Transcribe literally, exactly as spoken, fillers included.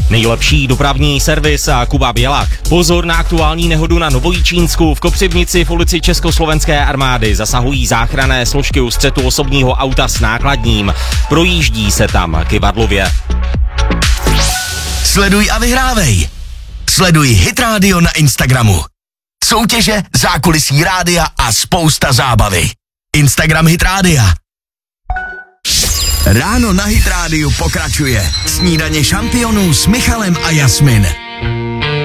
Nejlepší dopravní servis a Kuba Bělak. Pozor na aktuální nehodu na Novojičínsku. V Kopřivnici v ulici Československé armády zasahují záchranné složky u střetu osobního auta s nákladním. Projíždí se tam kyvadlově. Sleduj a vyhrávej. Sleduj Hit Radio na Instagramu. Soutěže, zákulisí rádia a spousta zábavy. Instagram Hit Rádia. Ráno na Hit Rádiu pokračuje. Snídaně šampionů s Michalem a Jasmin.